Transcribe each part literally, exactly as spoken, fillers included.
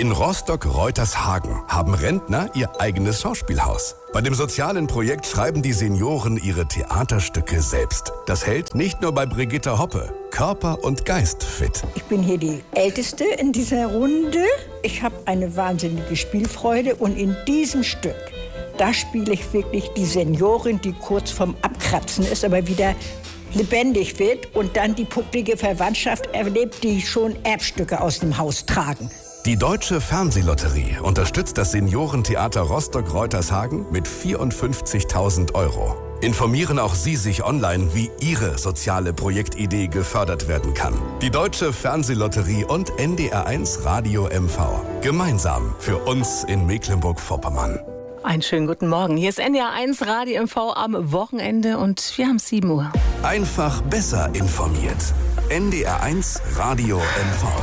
In Rostock-Reutershagen haben Rentner ihr eigenes Schauspielhaus. Bei dem sozialen Projekt schreiben die Senioren ihre Theaterstücke selbst. Das hält nicht nur bei Brigitte Hoppe Körper und Geist fit. Ich bin hier die Älteste in dieser Runde. Ich habe eine wahnsinnige Spielfreude und in diesem Stück, da spiele ich wirklich die Seniorin, die kurz vorm Abkratzen ist, aber wieder lebendig wird und dann die bucklige Verwandtschaft erlebt, die schon Erbstücke aus dem Haus tragen. Die Deutsche Fernsehlotterie unterstützt das Seniorentheater Rostock-Reutershagen mit vierundfünfzigtausend Euro. Informieren auch Sie sich online, wie Ihre soziale Projektidee gefördert werden kann. Die Deutsche Fernsehlotterie und N D R eins Radio M V. Gemeinsam für uns in Mecklenburg-Vorpommern. Einen schönen guten Morgen. Hier ist N D R eins Radio M V am Wochenende und wir haben sieben Uhr. Einfach besser informiert. N D R eins Radio M V.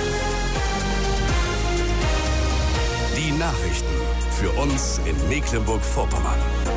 Die Nachrichten für uns in Mecklenburg-Vorpommern.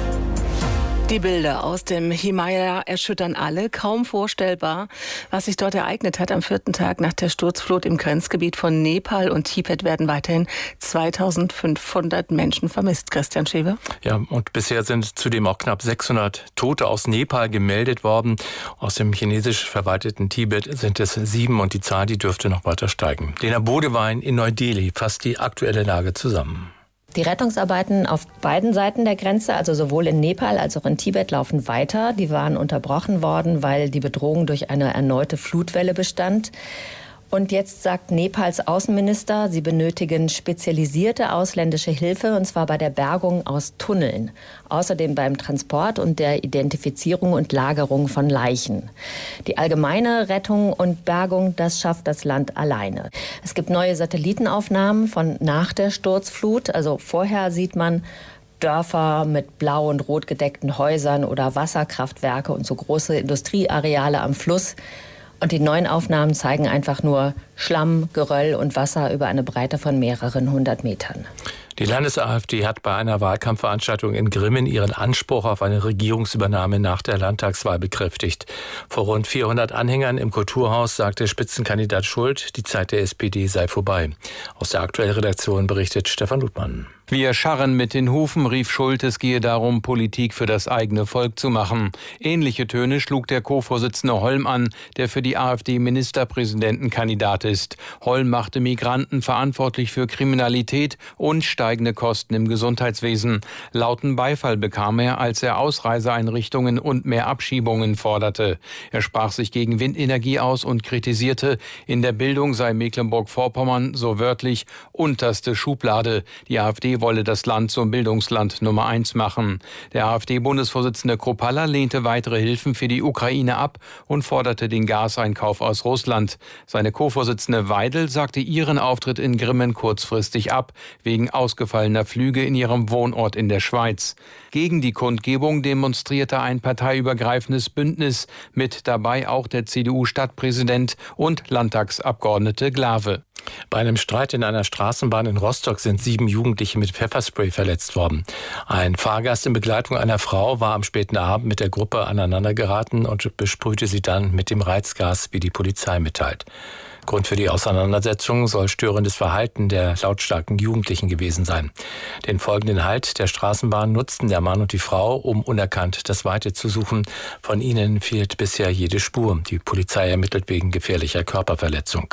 Die Bilder aus dem Himalaya erschüttern alle. Kaum vorstellbar, was sich dort ereignet hat am vierten Tag nach der Sturzflut im Grenzgebiet von Nepal und Tibet werden weiterhin zweitausendfünfhundert Menschen vermisst. Christian Schewe. Ja, und bisher sind zudem auch knapp sechshundert Tote aus Nepal gemeldet worden. Aus dem chinesisch verwalteten Tibet sind es sieben und die Zahl, die dürfte noch weiter steigen. Lena Bodewein in Neu-Delhi fasst die aktuelle Lage zusammen. Die Rettungsarbeiten auf beiden Seiten der Grenze, also sowohl in Nepal als auch in Tibet, laufen weiter. Die waren unterbrochen worden, weil die Bedrohung durch eine erneute Flutwelle bestand. Und jetzt sagt Nepals Außenminister, sie benötigen spezialisierte ausländische Hilfe, und zwar bei der Bergung aus Tunneln. Außerdem beim Transport und der Identifizierung und Lagerung von Leichen. Die allgemeine Rettung und Bergung, das schafft das Land alleine. Es gibt neue Satellitenaufnahmen von nach der Sturzflut. Also vorher sieht man Dörfer mit blau und rot gedeckten Häusern oder Wasserkraftwerke und so große Industrieareale am Fluss. Und die neuen Aufnahmen zeigen einfach nur Schlamm, Geröll und Wasser über eine Breite von mehreren hundert Metern. Die Landes-AfD hat bei einer Wahlkampfveranstaltung in Grimmen ihren Anspruch auf eine Regierungsübernahme nach der Landtagswahl bekräftigt. Vor rund vierhundert Anhängern im Kulturhaus sagte Spitzenkandidat Schult, die Zeit der S P D sei vorbei. Aus der aktuellen Redaktion berichtet Stefan Ludmann. Wir scharren mit den Hufen, rief Schult, es gehe darum, Politik für das eigene Volk zu machen. Ähnliche Töne schlug der Co-Vorsitzende Holm an, der für die AfD-Ministerpräsidentenkandidat ist. Holm machte Migranten verantwortlich für Kriminalität und steigende Kosten im Gesundheitswesen. Lauten Beifall bekam er, als er Ausreiseeinrichtungen und mehr Abschiebungen forderte. Er sprach sich gegen Windenergie aus und kritisierte, in der Bildung sei Mecklenburg-Vorpommern so wörtlich unterste Schublade. Die AfD wolle das Land zum Bildungsland Nummer eins machen. Der AfD-Bundesvorsitzende Kropalla lehnte weitere Hilfen für die Ukraine ab und forderte den Gaseinkauf aus Russland. Seine Co-Vorsitzende Weidel sagte ihren Auftritt in Grimmen kurzfristig ab, wegen ausgefallener Flüge in ihrem Wohnort in der Schweiz. Gegen die Kundgebung demonstrierte ein parteiübergreifendes Bündnis, mit dabei auch der C D U-Stadtpräsident und Landtagsabgeordnete Glawe. Bei einem Streit in einer Straßenbahn in Rostock sind sieben Jugendliche mit Pfefferspray verletzt worden. Ein Fahrgast in Begleitung einer Frau war am späten Abend mit der Gruppe aneinandergeraten und besprühte sie dann mit dem Reizgas, wie die Polizei mitteilt. Grund für die Auseinandersetzung soll störendes Verhalten der lautstarken Jugendlichen gewesen sein. Den folgenden Halt der Straßenbahn nutzten der Mann und die Frau, um unerkannt das Weite zu suchen. Von ihnen fehlt bisher jede Spur. Die Polizei ermittelt wegen gefährlicher Körperverletzung.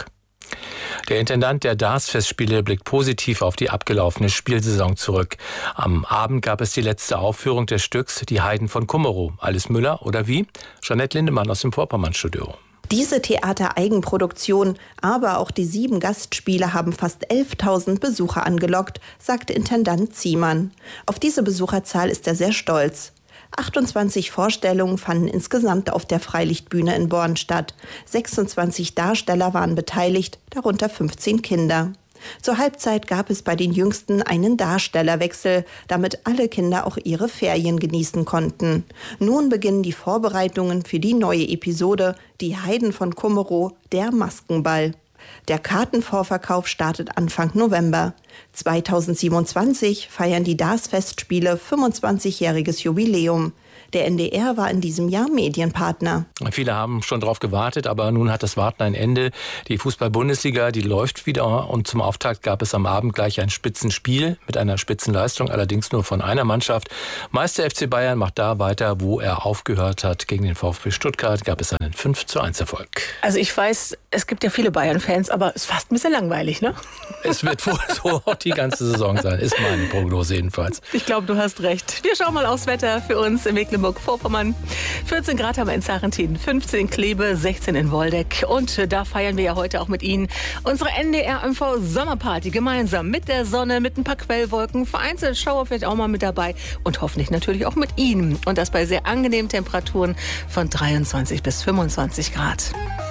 Der Intendant der Darts-Festspiele blickt positiv auf die abgelaufene Spielsaison zurück. Am Abend gab es die letzte Aufführung des Stücks Die Heiden von Kummerow. Alice Müller oder wie? Jeanette Lindemann aus dem Vorpommern-Studio. Diese Theatereigenproduktion, aber auch die sieben Gastspiele haben fast elftausend Besucher angelockt, sagt Intendant Ziemann. Auf diese Besucherzahl ist er sehr stolz. achtundzwanzig Vorstellungen fanden insgesamt auf der Freilichtbühne in Born statt. sechsundzwanzig Darsteller waren beteiligt, darunter fünfzehn Kinder. Zur Halbzeit gab es bei den Jüngsten einen Darstellerwechsel, damit alle Kinder auch ihre Ferien genießen konnten. Nun beginnen die Vorbereitungen für die neue Episode Die Heiden von Kummerow, der Maskenball. Der Kartenvorverkauf startet Anfang November. zweitausendsiebenundzwanzig feiern die Darts-Festspiele fünfundzwanzigjähriges Jubiläum. Der N D R war in diesem Jahr Medienpartner. Viele haben schon drauf gewartet, aber nun hat das Warten ein Ende. Die Fußball-Bundesliga, die läuft wieder und zum Auftakt gab es am Abend gleich ein Spitzenspiel mit einer Spitzenleistung, allerdings nur von einer Mannschaft. Meister F C Bayern macht da weiter, wo er aufgehört hat. Gegen den VfB Stuttgart gab es einen fünf zu eins Erfolg. Also ich weiß, es gibt ja viele Bayern-Fans, aber es ist fast ein bisschen langweilig, ne? Es wird wohl so die ganze Saison sein, ist meine Prognose jedenfalls. Ich glaube, du hast recht. Wir schauen mal aufs Wetter für uns in Mecklenburg-Vorpommern. vierzehn Grad haben wir in Sarrentin, fünfzehn in Kleve, sechzehn in Woldeck. Und da feiern wir ja heute auch mit Ihnen unsere N D R M V Sommerparty gemeinsam mit der Sonne, mit ein paar Quellwolken, vereinzelt Schauer vielleicht auch mal mit dabei und hoffentlich natürlich auch mit Ihnen. Und das bei sehr angenehmen Temperaturen von dreiundzwanzig bis fünfundzwanzig Grad.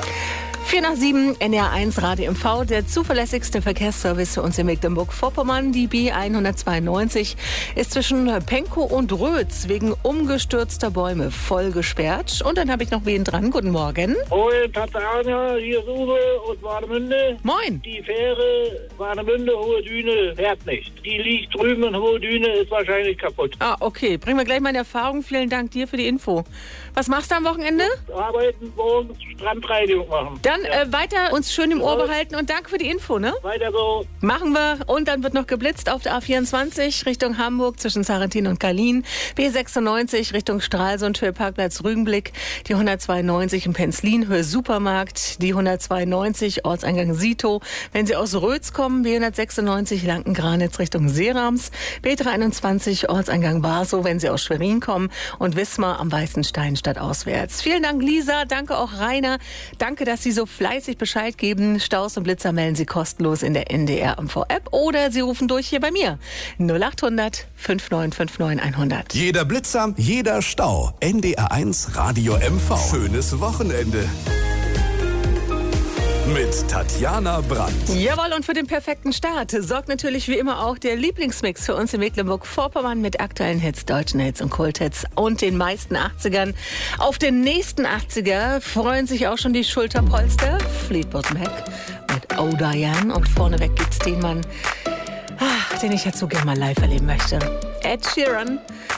vier nach sieben, N D R eins Radio M V, der zuverlässigste Verkehrsservice für uns in Mecklenburg-Vorpommern. Die B hundertzweiundneunzig ist zwischen Penkow und Rötz wegen umgestürzter Bäume voll gesperrt. Und dann habe ich noch wen dran. Guten Morgen. Moin, Tatjana, hier ist Uwe und Warnemünde. Moin. Die Fähre Warnemünde, Hohe Düne, fährt nicht. Die liegt drüben in Hohe Düne, ist wahrscheinlich kaputt. Ah, okay. Bringen wir gleich mal in Erfahrung. Vielen Dank dir für die Info. Was machst du am Wochenende? Arbeiten, morgens Strandreinigung machen. Dann äh, weiter uns schön im Ohr behalten und danke für die Info, ne? Weiter so. Machen wir. Und dann wird noch geblitzt auf der A vierundzwanzig Richtung Hamburg zwischen Sarrentin und Kalin. B sechsundneunzig Richtung Stralsund, Höhe Parkplatz Rügenblick. Die hundertzweiundneunzig in Penzlin, Höhe Supermarkt. Die hundertzweiundneunzig Ortseingang Sito. Wenn Sie aus Rötz kommen, B hundertsechsundneunzig Lanken-Granitz Richtung Seerams. B dreihunderteinundzwanzig Ortseingang Barsow, wenn Sie aus Schwerin kommen. Und Wismar am Weißen Stein stadtauswärts. Vielen Dank, Lisa. Danke auch, Rainer. Danke, dass Sie so fleißig Bescheid geben. Staus und Blitzer melden Sie kostenlos in der N D R M V App oder Sie rufen durch hier bei mir. null acht hundert fünf neun fünf neun hundert. Jeder Blitzer, jeder Stau. N D R eins Radio M V. Schönes Wochenende. Mit Tatjana Brandt. Jawohl, und für den perfekten Start sorgt natürlich wie immer auch der Lieblingsmix für uns in Mecklenburg-Vorpommern mit aktuellen Hits, deutschen Hits und Kulthits und den meisten achtzigern. Auf den nächsten achtziger freuen sich auch schon die Schulterpolster. Fleetwood Mac mit Oh Diane. Und vorneweg gibt's den Mann, ach, den ich jetzt so gerne mal live erleben möchte. Ed Sheeran.